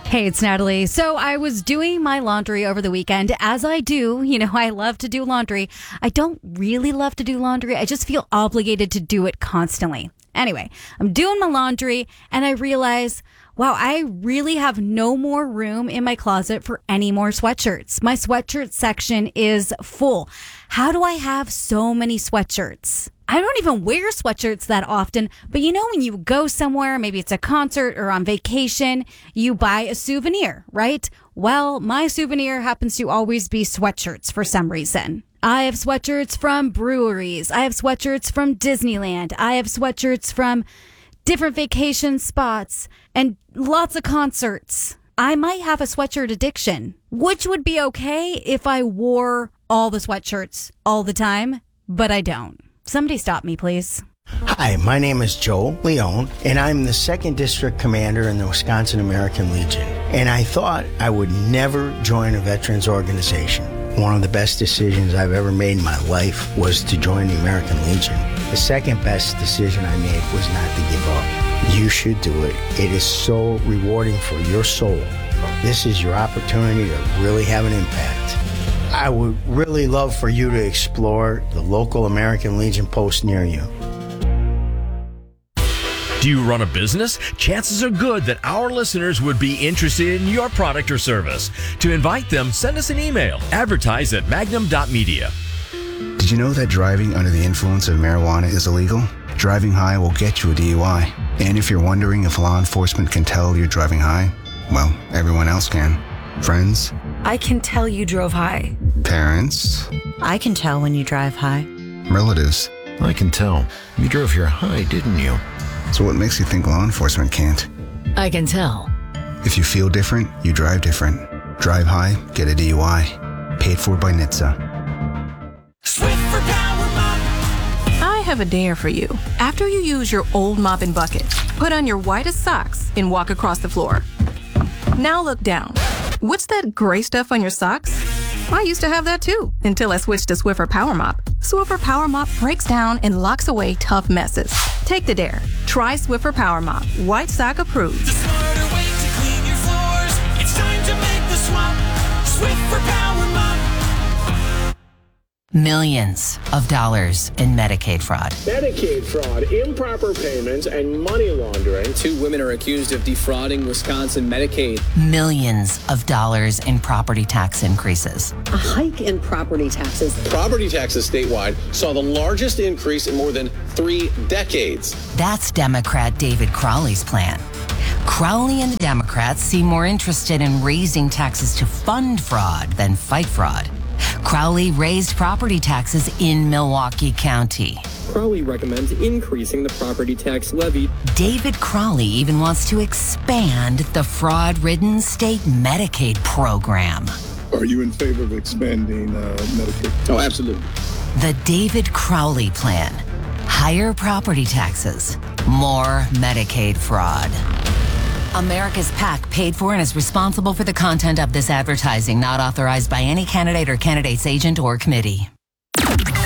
Hey, it's Natalie. So I was doing my laundry over the weekend. As I do, I love to do laundry. I don't really love to do laundry. I just feel obligated to do it constantly. Anyway, I'm doing my laundry and I realize, wow, I really have no more room in my closet for any more sweatshirts. My sweatshirt section is full. How do I have so many sweatshirts? I don't even wear sweatshirts that often, but when you go somewhere, maybe it's a concert or on vacation, you buy a souvenir, right? Well, my souvenir happens to always be sweatshirts for some reason. I have sweatshirts from breweries. I have sweatshirts from Disneyland. I have sweatshirts from different vacation spots and lots of concerts. I might have a sweatshirt addiction, which would be okay if I wore all the sweatshirts all the time, but I don't. Somebody stop me, please. Hi, my name is Joe Leone, and I'm the 2nd District Commander in the Wisconsin American Legion. And I thought I would never join a veterans organization. One of the best decisions I've ever made in my life was to join the American Legion. The second best decision I made was not to give up. You should do it. It is so rewarding for your soul. This is your opportunity to really have an impact. I would really love for you to explore the local American Legion post near you. Do you run a business? Chances are good that our listeners would be interested in your product or service. To invite them, send us an email. Advertise at magnum.media. Did you know that driving under the influence of marijuana is illegal? Driving high will get you a DUI. And if you're wondering if law enforcement can tell you're driving high, well, everyone else can. Friends? I can tell you drove high. Parents? I can tell when you drive high. Relatives? I can tell. You drove here high, didn't you? So what makes you think law enforcement can't? I can tell. If you feel different, you drive different. Drive high, get a DUI. Paid for by NHTSA. Swiffer Power Mop. I have a dare for you. After you use your old mop and bucket, put on your whitest socks and walk across the floor. Now look down. What's that gray stuff on your socks? I used to have that too, until I switched to Swiffer Power Mop. Swiffer Power Mop breaks down and locks away tough messes. Take the dare. Try Swiffer Power Mop. White sock approved. The smarter way to clean your floors. It's time to make the swap. Swiffer Power Mop. Millions of dollars in Medicaid fraud. Medicaid fraud, improper payments, and money laundering. 2 women are accused of defrauding Wisconsin Medicaid. Millions of dollars in property tax increases. A hike in property taxes. Property taxes statewide saw the largest increase in more than 3 decades. That's Democrat David Crowley's plan. Crowley and the Democrats seem more interested in raising taxes to fund fraud than fight fraud. Crowley raised property taxes in Milwaukee County. Crowley recommends increasing the property tax levy. David Crowley even wants to expand the fraud-ridden state Medicaid program. Are you in favor of expanding Medicaid? Oh, absolutely. The David Crowley plan. Higher property taxes, more Medicaid fraud. America's PAC paid for and is responsible for the content of this advertising, not authorized by any candidate or candidate's agent or committee.